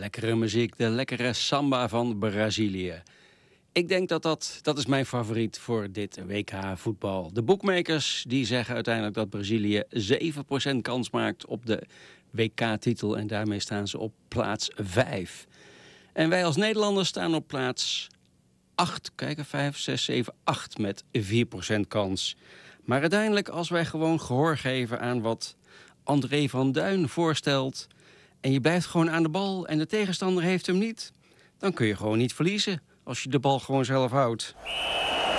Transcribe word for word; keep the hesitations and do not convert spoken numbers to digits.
lekkere muziek, de lekkere samba van Brazilië. Ik denk dat dat, dat is mijn favoriet voor dit W K voetbal. De bookmakers die zeggen uiteindelijk dat Brazilië zeven procent kans maakt op de W K-titel. En daarmee staan ze op plaats vijf. En wij als Nederlanders staan op plaats acht. Kijk, vijf, zes, zeven, acht met vier procent kans. Maar uiteindelijk, als wij gewoon gehoor geven aan wat André van Duin voorstelt, en je blijft gewoon aan de bal en de tegenstander heeft hem niet, dan kun je gewoon niet verliezen als je de bal gewoon zelf houdt.